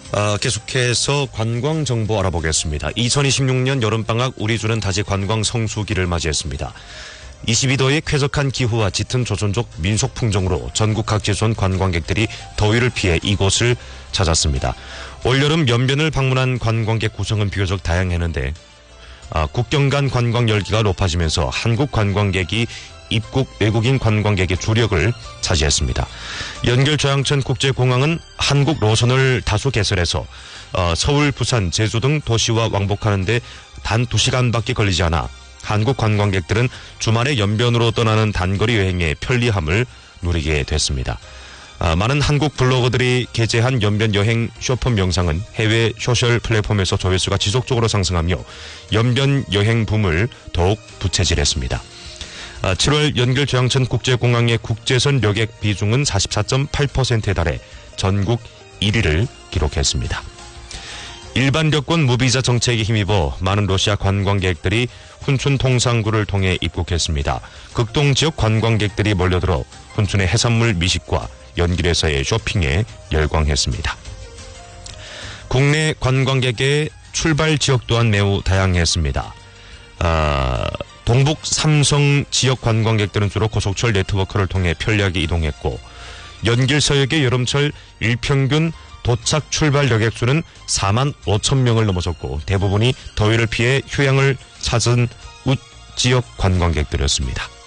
계속해서 관광 정보 알아보겠습니다. 2026년 여름방학 우리 주는 다시 관광 성수기를 맞이했습니다. 22도의 쾌적한 기후와 짙은 조선족 민속 풍경으로 전국 각지에서 온 관광객들이 더위를 피해 이곳을 찾았습니다. 올여름 연변을 방문한 관광객 구성은 비교적 다양했는데 국경 간 관광 열기가 높아지면서 한국 관광객이 입국 외국인 관광객의 주력을 차지했습니다. 연결 조양천 국제공항은 한국 노선을 다수 개설해서 서울, 부산, 제주 등 도시와 왕복하는 데 단 2시간밖에 걸리지 않아 한국 관광객들은 주말에 연변으로 떠나는 단거리 여행의 편리함을 누리게 됐습니다. 많은 한국 블로거들이 게재한 연변 여행 쇼폼 영상은 해외 소셜 플랫폼에서 조회수가 지속적으로 상승하며 연변 여행 붐을 더욱 부채질했습니다. 7월 연결 조양천 국제공항의 국제선 여객 비중은 44.8%에 달해 전국 1위를 기록했습니다. 일반 여권 무비자 정책에 힘입어 많은 러시아 관광객들이 훈춘 통상구를 통해 입국했습니다. 극동 지역 관광객들이 몰려들어 훈춘의 해산물 미식과 연길에서의 쇼핑에 열광했습니다. 국내 관광객의 출발 지역 또한 매우 다양했습니다. 동북 삼성 지역 관광객들은 주로 고속철 네트워크를 통해 편리하게 이동했고 연길 서역의 여름철 일평균 도착 출발 여객 수는 4만 5천 명을 넘어섰고 대부분이 더위를 피해 휴양을 찾은 웃 지역 관광객들이었습니다.